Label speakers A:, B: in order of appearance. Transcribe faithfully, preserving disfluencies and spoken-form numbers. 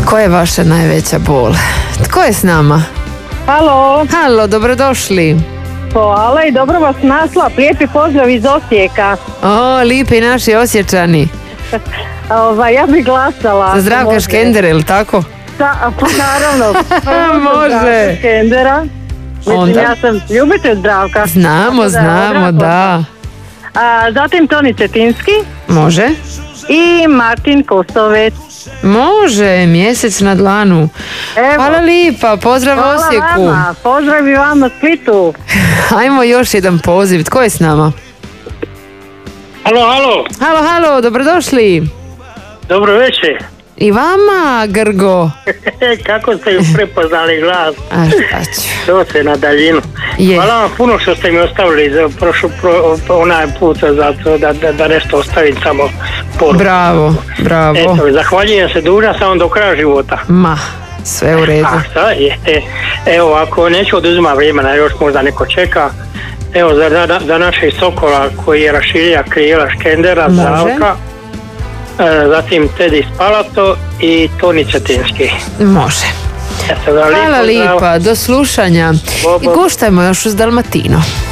A: Koja je vaša najveća bol? Tko je s nama?
B: Halo.
A: Halo, dobrodošli.
B: Hvala i dobro vas nasla. Lijepi pozdrav iz Osijeka.
A: O, lijepi naši Osječani.
B: Ova, ja bih glasala.
A: Za Zdravka Škendera, ili tako?
B: Da, pa naravno.
A: Može.
B: Zdravka Škendera. Mislim,
A: Onda.
B: ja sam ljubitelj Zdravka.
A: Znamo,
B: Da,
A: znamo,
B: odavno.
A: da.
B: A, zatim Toni Cetinski
A: Može?
B: i Martin Kosovec.
A: Može, mjesec na dlanu.
B: Evo.
A: Hvala lijepa, pozdrav
B: Hvala
A: Osijeku.
B: vama. Pozdrav i vama Splitu.
A: Ajmo još jedan poziv. Tko je s nama?
C: Halo, halo,
A: Halo, halo, dobrodošli.
C: dobro večer.
A: I vama, Grgo.
C: Kako ste ju prepoznali glas?
A: A šta ću?
C: To se na daljinu.
A: Je.
C: Hvala vam puno što ste mi ostavili za prošlu, pro, onaj put za to da, da, da nešto ostavim samo poruku.
A: Bravo, bravo.
C: Eto, zahvaljujem se, dužan sam vam do kraja života.
A: Ma, sve u redu.
C: A šta je? E, evo, ako neću oduzima vremena, još možda neko čeka. Evo, za, za, za našeg Sokola koji je raširio krila Škendera,
A: Može.
C: Zdravka, e, zatim Tedi Spalato i Toni Cetinski.
A: Može.
C: Eto, da,
A: Hvala
C: lijepo, zdravo.
A: lijepa, do slušanja.
C: Bo, bo.
A: I guštajmo još uz Dalmatino.